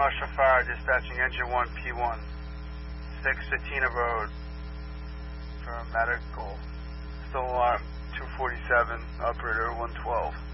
Marshall Fire, dispatching engine 1 P1, 6 Satina Road for medical. Still alarm 247, operator 112.